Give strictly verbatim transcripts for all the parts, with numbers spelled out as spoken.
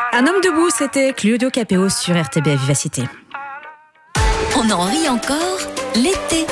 Un homme debout, c'était Claudio Capéo sur R T B à Vivacité. On en rit encore l'été.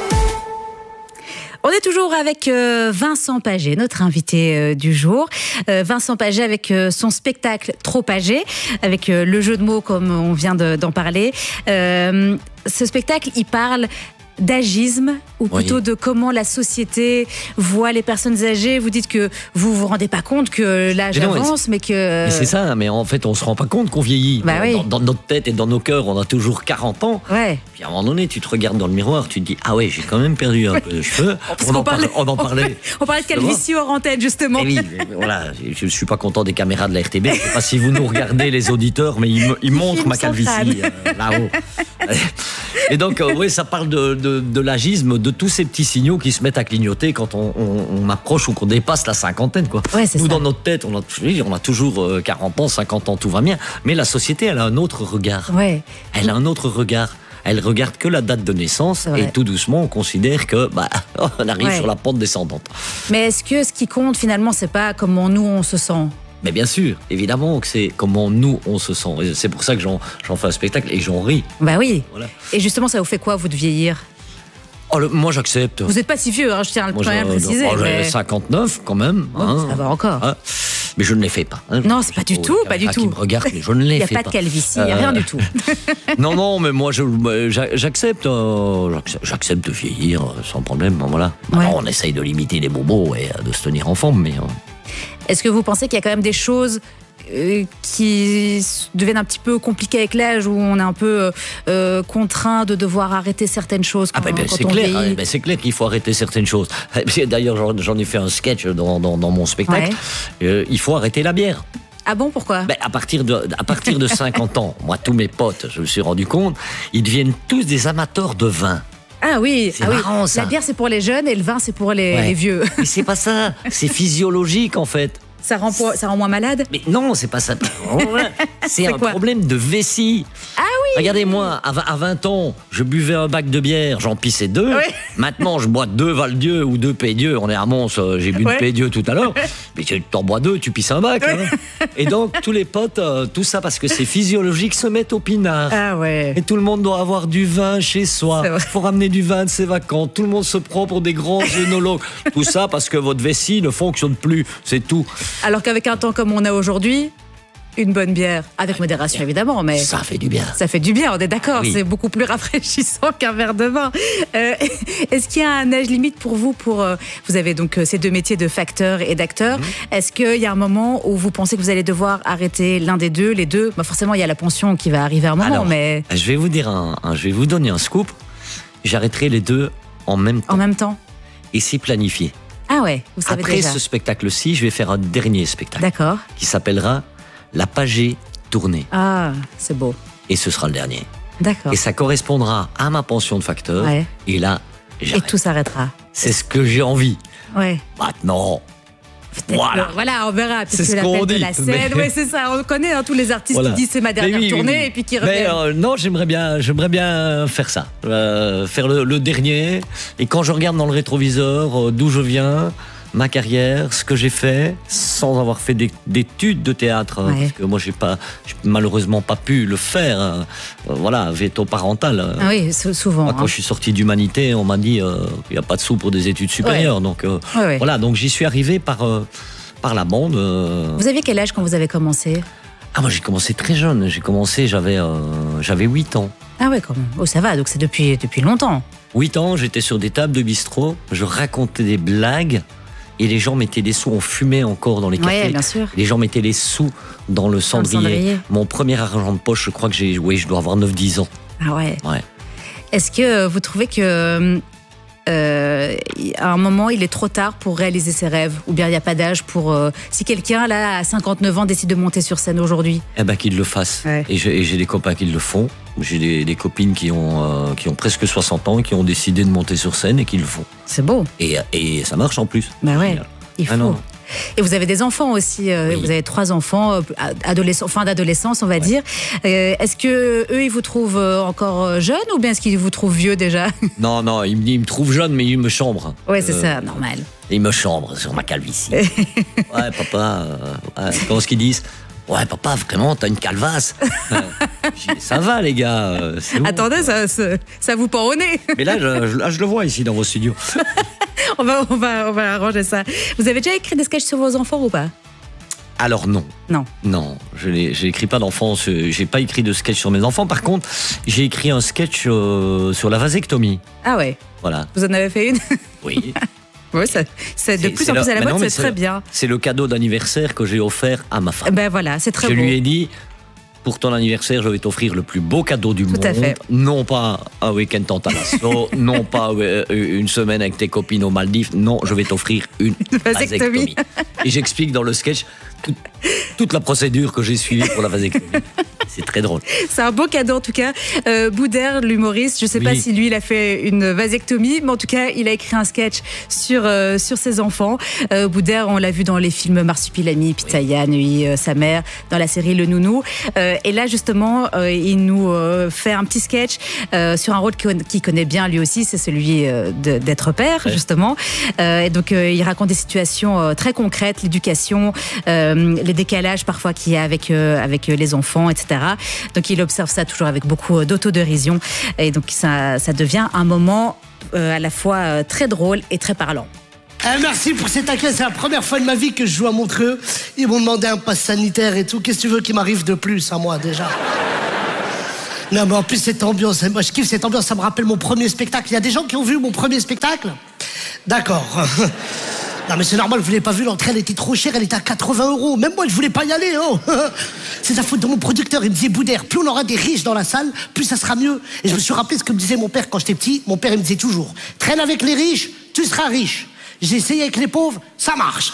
On est toujours avec euh, Vincent Paget, notre invité euh, du jour. Euh, Vincent Paget avec euh, son spectacle Trop Paget, avec euh, le jeu de mots comme on vient de, d'en parler. Euh, ce spectacle, il parle d'agisme, ou plutôt oui. de comment la société voit les personnes âgées. Vous dites que vous vous rendez pas compte que l'âge mais non, avance, mais, mais que... Mais c'est ça, mais en fait, on se rend pas compte qu'on vieillit. Bah oui. dans, dans notre tête et dans nos cœurs, on a toujours quarante ans. Ouais. Puis à un moment donné, tu te regardes dans le miroir, tu te dis, ah ouais, j'ai quand même perdu un ouais. peu de cheveux. On, on, en parlait, on en parlait. On parlait de calvitie hors antenne, justement. Et oui, mais voilà, je suis pas content des caméras de la R T B. Je sais pas si vous nous regardez, les auditeurs, mais ils, me, ils montrent ma calvitie euh, là-haut. Et donc, euh, oui, ça parle de, de, de l'agisme, de tous ces petits signaux qui se mettent à clignoter quand on, on, on approche ou qu'on dépasse la cinquantaine, quoi. Ouais, c'est Nous, ça. dans notre tête, on a, on a toujours quarante ans, cinquante ans, tout va bien. Mais la société, elle a un autre regard. Ouais. Elle a un autre regard. Elle regarde que la date de naissance et tout doucement, on considère que bah, on arrive ouais. sur la pente descendante. Mais est-ce que ce qui compte, finalement, c'est pas comment nous, on se sent ? Mais bien sûr, évidemment que c'est comment nous, on se sent. Et c'est pour ça que j'en, j'en fais un spectacle et j'en ris. Bah oui. Voilà. Et justement, ça vous fait quoi, vous, de vieillir ? Oh, le, moi, j'accepte. Vous n'êtes pas si vieux, hein, je tiens à le préciser. Oh, mais... J'ai cinquante-neuf, quand même. Oh, hein. Ça va encore. Ah, mais je ne les fais pas. Hein. Non, c'est pas du tout, pas du tout. Qui me regarde, mais je ne les fais pas. Il n'y a pas de calvitie, il n'y a euh... rien du tout. Non, non, mais moi, je, j'accepte, euh, j'accepte de vieillir sans problème. Voilà. Ouais. Alors, on essaye de limiter les bobos et de se tenir en forme, mais... Euh... Est-ce que vous pensez qu'il y a quand même des choses euh, qui deviennent un petit peu compliquées avec l'âge, où on est un peu euh, contraint de devoir arrêter certaines choses quand, ah ben, quand c'est on clair, vieillit ? Ben, c'est clair qu'il faut arrêter certaines choses. D'ailleurs, j'en, j'en ai fait un sketch dans, dans, dans mon spectacle. Ouais. Euh, il faut arrêter la bière. Ah bon, pourquoi ? Ben, à partir de, à partir de cinquante ans, moi, tous mes potes, je me suis rendu compte, ils deviennent tous des amateurs de vin. Ah oui, c'est ah marrant, oui. ça. La bière, c'est pour les jeunes et le vin, c'est pour les, ouais. les vieux. Mais c'est pas ça, c'est physiologique en fait. Ça rend, ça rend moins malade ? Mais non, c'est pas ça. C'est, c'est un quoi problème de vessie. Ah oui. Regardez-moi, à vingt ans, je buvais un bac de bière, j'en pissais deux. Oui. Maintenant, je bois deux Val-Dieu ou deux Pays-Dieu. On est à Mons, j'ai bu ouais. une Pays-Dieu tout à l'heure. Mais tu t'en bois deux, tu pisses un bac. Oui. Hein. Et donc, tous les potes, euh, tout ça parce que c'est physiologique, se mettent au pinard. Ah ouais. Et tout le monde doit avoir du vin chez soi. Il faut ramener du vin de ses vacances. Tout le monde se prend pour des grands œnologues. Tout ça parce que votre vessie ne fonctionne plus. C'est tout. Alors qu'avec un temps comme on a aujourd'hui, une bonne bière, avec modération évidemment, mais... Ça fait du bien. Ça fait du bien, on est d'accord, oui. C'est beaucoup plus rafraîchissant qu'un verre de vin. Euh, est-ce qu'il y a un âge limite pour vous pour, euh, vous avez donc euh, ces deux métiers de facteur et d'acteur. Mmh. Est-ce qu'il y a un moment où vous pensez que vous allez devoir arrêter l'un des deux, les deux ? Bah forcément, il y a la pension qui va arriver à un moment, Alors, mais... Je vais vous dire un, un, je vais vous donner un scoop. J'arrêterai les deux en même temps. En même temps ? Et c'est planifié. Ah ouais, vous savez Après déjà. ce spectacle-ci, je vais faire un dernier spectacle. D'accord. Qui s'appellera La Paget tournée. Ah, c'est beau. Et ce sera le dernier. D'accord. Et ça correspondra à ma pension de facteur. Ouais. Et là, j'arrête. Et tout s'arrêtera. C'est ce que j'ai envie. Ouais. Maintenant. Voilà. Voilà, on verra. C'est ce qu'on dit. De la scène. Mais... Oui, c'est ça. On connaît hein, tous les artistes voilà. qui disent c'est ma dernière oui, tournée oui, oui. et puis qui reviennent. Mais euh, non, j'aimerais bien, j'aimerais bien faire ça, euh, faire le, le dernier. Et quand je regarde dans le rétroviseur euh, d'où je viens, ma carrière, ce que j'ai fait, sans avoir fait des, d'études de théâtre, ouais. parce que moi j'ai pas, j'ai malheureusement pas pu le faire. Hein. Euh, voilà, veto parental. Ah oui, souvent. Moi, quand hein. je suis sorti d'humanité, on m'a dit qu'il euh, n'y a pas de sous pour des études supérieures. Ouais. Donc euh, ouais, ouais. voilà, donc j'y suis arrivé par euh, par la bande. Euh... Vous aviez quel âge quand vous avez commencé ? Ah moi j'ai commencé très jeune. J'ai commencé, j'avais euh, j'avais huit ans. Ah ouais, quand même. Oh ça va, donc c'est depuis depuis longtemps. huit ans, j'étais sur des tables de bistrot, je racontais des blagues. Et les gens mettaient des sous, on fumait encore dans les cafés. Ouais, bien sûr. Les gens mettaient les sous dans le cendrier. Dans le cendrier. Mon premier argent de poche, je crois que j'ai, oui, je dois avoir neuf dix ans. Ah ouais. Ouais. Est-ce que vous trouvez que euh, à un moment, il est trop tard pour réaliser ses rêves ? Ou bien il n'y a pas d'âge pour... Euh, si quelqu'un, là, à cinquante-neuf ans, décide de monter sur scène aujourd'hui ? Eh ben, qu'il le fasse. Ouais. Et, j'ai, et j'ai des copains qui le font. J'ai des, des copines qui ont, euh, qui ont presque soixante ans et qui ont décidé de monter sur scène et qui le font. C'est beau. Et, et ça marche en plus. Bah ouais, génial. Il faut. Ah non. Et vous avez des enfants aussi, euh, oui. Vous avez trois enfants, adolescents, fin d'adolescence on va ouais. dire. Euh, est-ce que eux ils vous trouvent encore jeunes ou bien est-ce qu'ils vous trouvent vieux déjà ? Non, non, ils me, ils me trouvent jeune mais ils me chambrent. Ouais, c'est euh, ça, normal. Ils me chambrent sur ma calvitie. Ouais, papa, euh, ouais, comment est-ce qu'ils disent ? Ouais, papa, vraiment, t'as une calvasse. J'ai dit, ça va, les gars. euh, c'est bon. Attendez, ça, ça, ça vous pend au nez. Mais là je, là, je le vois ici dans vos studios. on, va, on, va, on va arranger ça. Vous avez déjà écrit des sketchs sur vos enfants ou pas? Alors non. Non. Non, je n'écris pas d'enfants, j'ai pas écrit de sketch sur mes enfants. Par contre, j'ai écrit un sketch euh, sur la vasectomie. Ah ouais. Voilà. Vous en avez fait une? Oui. Oui, ça, c'est de C'est- plus c'est en plus le- à la mais mode, non, mais c'est très bien. C'est le cadeau d'anniversaire que j'ai offert à ma femme. Ben voilà, c'est très Je beau. lui ai dit, pour ton anniversaire, je vais t'offrir le plus beau cadeau du monde. à fait. Non pas un week-end en Talasso, non pas euh, une semaine avec tes copines aux Maldives. Non, je vais t'offrir une Vasectomie. vasectomie. Et j'explique dans le sketch tout- toute la procédure que j'ai suivie pour la vasectomie. C'est très drôle. C'est un beau cadeau en tout cas. Euh, Boudère, l'humoriste, je ne sais pas Oui. si lui il a fait une vasectomie, mais en tout cas il a écrit un sketch sur, euh, sur ses enfants. Euh, Boudère, on l'a vu dans les films Marsupilami, Pitaya, Neuilly, euh, sa mère, dans la série Le Nounou. Euh, et là justement, euh, il nous euh, fait un petit sketch euh, sur un rôle qu'il qu'il connaît bien lui aussi, c'est celui euh, de- d'être père Ouais. justement. Euh, et donc euh, il raconte des situations euh, très concrètes, l'éducation, euh, les décalages parfois qu'il y a avec, euh, avec les enfants, et cetera. Donc il observe ça toujours avec beaucoup d'autodérision et donc ça, ça devient un moment euh, à la fois euh, très drôle et très parlant. Eh, merci pour cet accueil, c'est la première fois de ma vie que je joue à Montreux. Ils m'ont demandé un pass sanitaire et tout. Qu'est-ce que tu veux qu'il m'arrive de plus à moi déjà? Non mais en plus cette ambiance, moi je kiffe cette ambiance, ça me rappelle mon premier spectacle. Il y a des gens qui ont vu mon premier spectacle? D'accord. Non mais c'est normal, vous l'avez pas vu, l'entrée elle était trop chère, elle était à quatre-vingts euros. Même moi je voulais pas y aller, oh. C'est la faute de mon producteur, il me disait Boudère, plus on aura des riches dans la salle, plus ça sera mieux. Et je me suis rappelé ce que me disait mon père quand j'étais petit. Mon père il me disait toujours, traîne avec les riches, tu seras riche. J'ai essayé avec les pauvres, ça marche.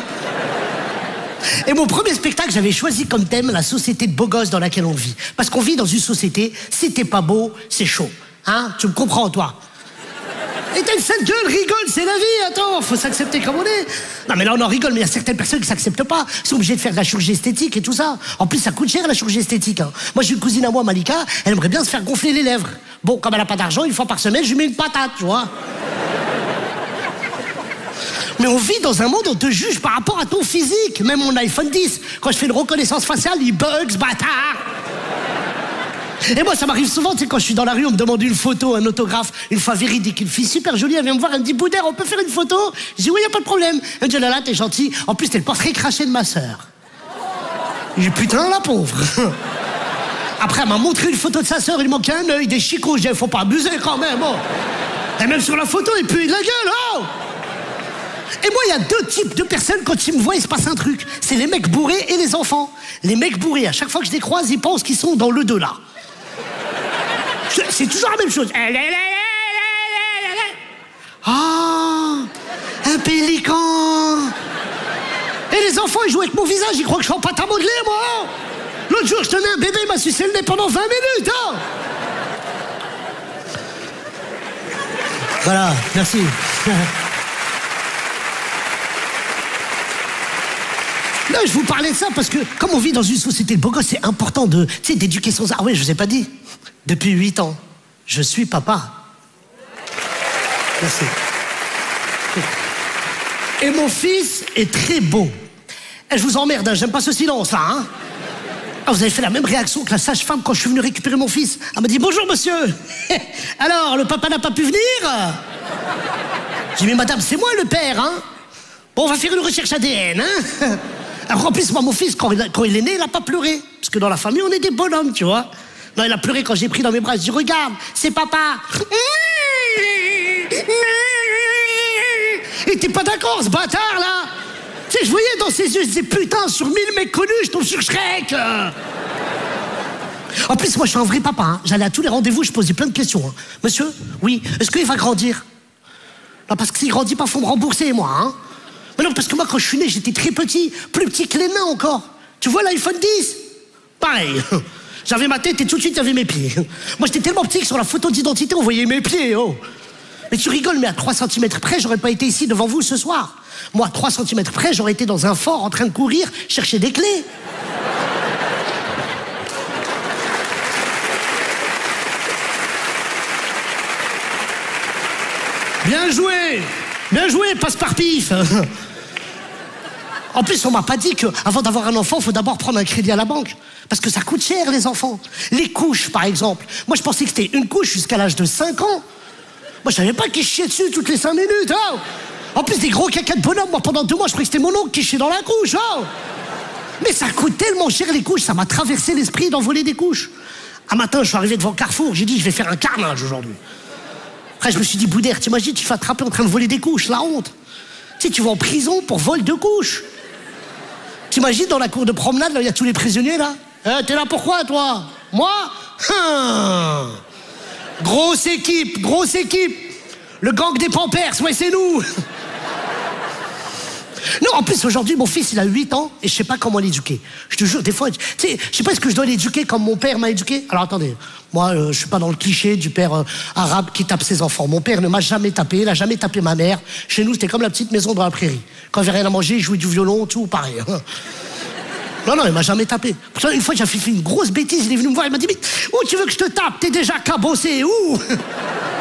Et mon premier spectacle, j'avais choisi comme thème la société de beaux gosses dans laquelle on vit. Parce qu'on vit dans une société, si t'es pas beau, c'est chaud. Hein? Tu me comprends, toi? Et t'as une sale gueule, rigole, c'est la vie, attends, faut s'accepter comme on est. Non mais là on en rigole, mais il y a certaines personnes qui s'acceptent pas, qui sont obligées de faire de la chirurgie esthétique et tout ça. En plus ça coûte cher la chirurgie esthétique. Hein. Moi j'ai une cousine à moi, Malika, elle aimerait bien se faire gonfler les lèvres. Bon, comme elle a pas d'argent, une fois par semaine, je lui mets une patate, tu vois. Mais on vit dans un monde où on te juge par rapport à ton physique. Même mon iPhone dix, quand je fais une reconnaissance faciale, il bug, ce bâtard. Et moi, ça m'arrive souvent, tu sais, quand je suis dans la rue, on me demande une photo, un autographe, une fois véridique, une fille super jolie, elle vient me voir, elle me dit, Boudère, on peut faire une photo? Je dis, oui, y a pas de problème. Elle me dit, là, là, t'es gentil. En plus, t'es le portrait craché de ma sœur. J'ai dit, putain, la pauvre. Après, elle m'a montré une photo de sa sœur, il manquait un œil, des chicots. Je dis, faut pas abuser quand même, oh. Et même sur la photo, il pue de la gueule, oh. Et moi, il y a deux types de personnes, quand ils me voient, il se passe un truc. C'est les mecs bourrés et les enfants. Les mecs bourrés, à chaque fois que je les croise, ils pensent qu'ils sont dans le delà. C'est toujours la même chose. Ah, un pélican. Et les enfants, ils jouent avec mon visage, ils croient que je suis en pâte à modeler, moi. L'autre jour, je tenais un bébé, il m'a sucé le nez pendant vingt minutes. Hein. Voilà, merci. Là, je vous parlais de ça parce que, comme on vit dans une société de beaux gosses, c'est important de, tu sais, d'éduquer son... Ah oui, je vous ai pas dit. Depuis huit ans, je suis papa. Merci. Et mon fils est très beau. Et je vous emmerde, hein, j'aime pas ce silence, là. Hein. Ah, vous avez fait la même réaction que la sage-femme quand je suis venu récupérer mon fils. Elle m'a dit, bonjour, monsieur. Alors, le papa n'a pas pu venir? J'ai dit, mais madame, c'est moi le père, hein. Bon, on va faire une recherche A D N, hein. Alors, en plus, moi, mon fils, quand il, a, quand il est né, il n'a pas pleuré. Parce que dans la famille, on est des bonhommes, tu vois. Non, il a pleuré quand j'ai pris dans mes bras. Je dis, regarde, c'est papa. Et t'es pas d'accord, ce bâtard, là? Tu sais, je voyais dans ses yeux, je disais, putain, sur mille mecs connus, je tombe sur Shrek. En plus, moi, je suis un vrai papa. Hein. J'allais à tous les rendez-vous, je posais plein de questions. Hein. Monsieur, oui, est-ce qu'il va grandir? Non, parce que s'il grandit pas, faut me rembourser, moi, hein. Mais non, parce que moi, quand je suis né, j'étais très petit, plus petit que les nains encore. Tu vois l'iPhone dix? Pareil. J'avais ma tête et tout de suite, il y avait mes pieds. Moi, j'étais tellement petit que sur la photo d'identité, on voyait mes pieds, oh. Mais tu rigoles, mais à trois centimètres près, j'aurais pas été ici devant vous ce soir. Moi, à trois centimètres près, j'aurais été dans un fort en train de courir, chercher des clés. Bien joué! Bien joué, passe par pif! En plus, on m'a pas dit qu'avant d'avoir un enfant, il faut d'abord prendre un crédit à la banque. Parce que ça coûte cher, les enfants. Les couches, par exemple. Moi, je pensais que c'était une couche jusqu'à l'âge de cinq ans. Moi, je savais pas qu'il chiait dessus toutes les cinq minutes. Hein. En plus, des gros caca de bonhomme. Moi, pendant deux mois, je croyais que c'était mon oncle qui chiait dans la couche. Hein. Mais ça coûte tellement cher, les couches. Ça m'a traversé l'esprit d'envoler des couches. Un matin, je suis arrivé devant Carrefour. J'ai dit, je vais faire un carnage aujourd'hui. Après, je me suis dit, Boudère, t'imagines, tu te fais attraper en train de voler des couches. La honte. Tu sais, tu vas en prison pour vol de couches. T'imagines, dans la cour de promenade, là, il y a tous les prisonniers, là. Eh, t'es là pourquoi, toi? Moi? Hum. Grosse équipe, grosse équipe. Le gang des Pampers, ouais, c'est nous. Non, en plus, aujourd'hui, mon fils, il a huit ans et je sais pas comment l'éduquer. Je te jure, des fois, tu sais, je sais pas, est-ce que je dois l'éduquer comme mon père m'a éduqué? Alors, attendez, moi, euh, je suis pas dans le cliché du père euh, arabe qui tape ses enfants. Mon père ne m'a jamais tapé, il a jamais tapé ma mère. Chez nous, c'était comme la petite maison dans la prairie. Quand il avait rien à manger, il jouait du violon, tout, pareil. Non, non, il m'a jamais tapé. Pourtant, une fois, j'ai fait une grosse bêtise, il est venu me voir, il m'a dit, mais où tu veux que je te tape? T'es déjà cabossé, où?